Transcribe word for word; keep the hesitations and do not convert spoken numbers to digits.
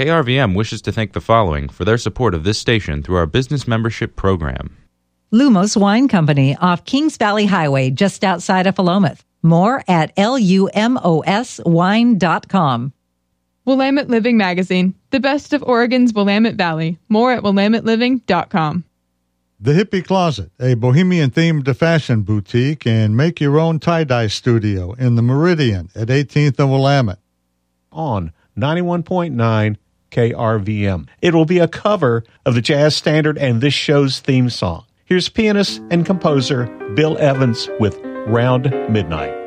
K R V M wishes to thank the following for their support of this station through our business membership program. Lumos Wine Company off Kings Valley Highway, just outside of Philomath. More at lumos wine dot com. Willamette Living Magazine, the best of Oregon's Willamette Valley. More at willamette living dot com. The Hippie Closet, a bohemian-themed fashion boutique and make-your-own tie-dye studio in the Meridian at eighteenth and Willamette. On ninety-one point nine K R V M. It will be a cover of the jazz standard and this show's theme song. Here's pianist and composer Bill Evans with Round Midnight.